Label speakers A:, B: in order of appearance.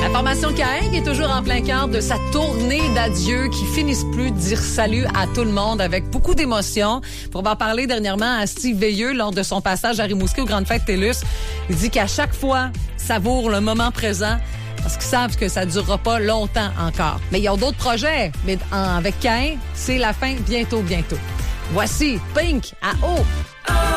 A: La formation Caïn est toujours en plein cœur de sa tournée d'adieu qui finissent plus de dire salut à tout le monde avec beaucoup d'émotion. Pour en parler dernièrement à Steve Veilleux lors de son passage à Rimouski aux Grandes Fêtes TELUS, il dit qu'à chaque fois, savoure le moment présent parce qu'ils savent que ça ne durera pas longtemps encore. Mais ils ont d'autres projets. Mais avec Caïn, c'est la fin bientôt. Voici Pink à eau.